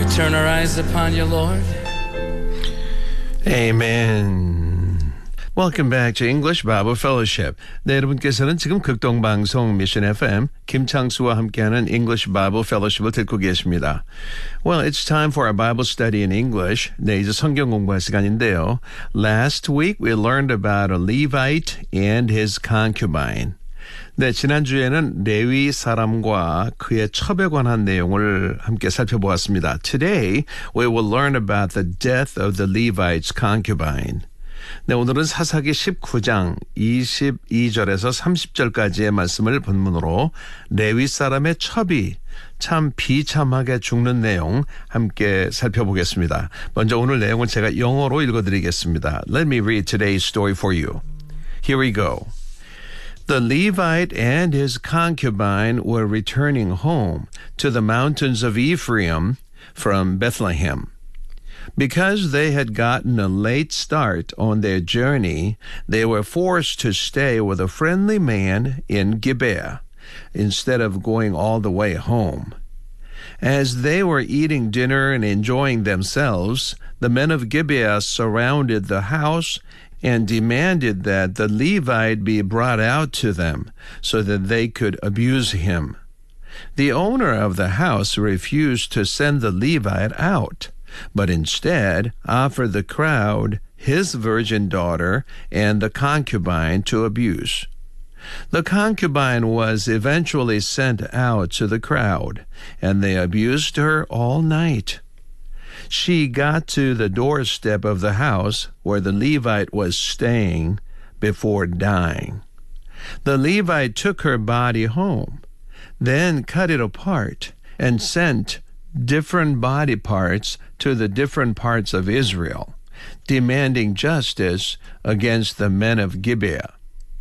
turn our eyes upon you, Lord. Amen. Welcome back to English Bible Fellowship. 네, 여러분께서는 지금 극동방송 미션 FM 김창수와 함께하는 English Bible Fellowship을 듣고 계십니다. Well, it's time for our Bible study in English. 네, 이제 성경 공부할 시간인데요. Last week we learned about a Levite and his concubine. 네, 지난주에는 레위 사람과 그의 첩에 관한 내용을 함께 살펴보았습니다. Today, we will learn about the death of the Levite's concubine. 네, 오늘은 사사기 19장 22절에서 30절까지의 말씀을 본문으로 레위 사람의 첩이 참 비참하게 죽는 내용 함께 살펴보겠습니다. 먼저 오늘 내용을 제가 영어로 읽어드리겠습니다. Let me read today's story for you. Here we go. The Levite and his concubine were returning home to the mountains of Ephraim from Bethlehem. Because they had gotten a late start on their journey, they were forced to stay with a friendly man in Gibeah instead of going all the way home. As they were eating dinner and enjoying themselves, the men of Gibeah surrounded the house and demanded that the Levite be brought out to them so that they could abuse him. The owner of the house refused to send the Levite out, but instead offered the crowd his virgin daughter and the concubine to abuse. The concubine was eventually sent out to the crowd, and they abused her all night. She got to the doorstep of the house where the Levite was staying before dying. The Levite took her body home, then cut it apart and sent different body parts to the different parts of Israel, demanding justice against the men of Gibeah.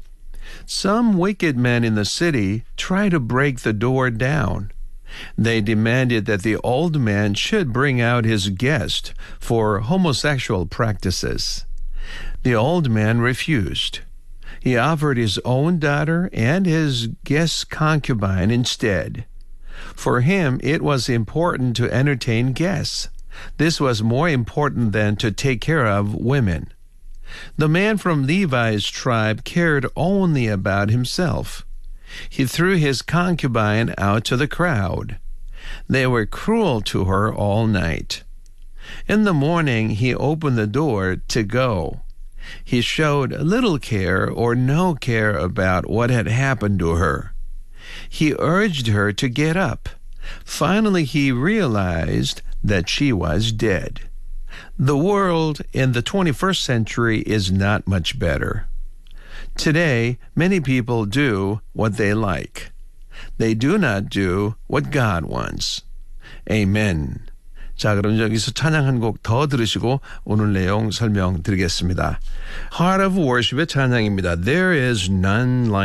Some wicked men in the city tried to break the door down. They demanded that the old man should bring out his guest for homosexual practices. The old man refused. He offered his own daughter and his guest's concubine instead. For him, it was important to entertain guests. This was more important than to take care of women. The man from Levi's tribe cared only about himself. He threw his concubine out to the crowd. They were cruel to her all night. In the morning, he opened the door to go. He showed little care or no care about what had happened to her. He urged her to get up. Finally, he realized that she was dead. The world in the 21st century is not much better. Today, many people do what they like. They do not do what God wants. Amen. 자, 그럼 여기서 찬양 한 곡 더 들으시고 오늘 내용 설명드리겠습니다. Heart of Worship의 찬양입니다. There is none like